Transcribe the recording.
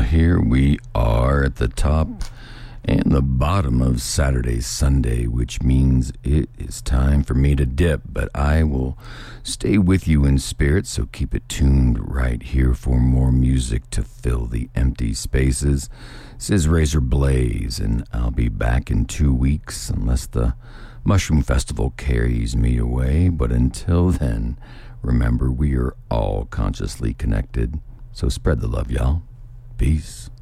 here we are at the top and the bottom of Saturday, Sunday, which means it is time for me to dip, but I will stay with you in spirit, so keep it tuned right here for more music to fill the empty spaces. This is Razor Blaze, and I'll be back in 2 weeks unless the Mushroom Festival carries me away, but until then, remember we are all consciously connected, so spread the love, y'all. Peace.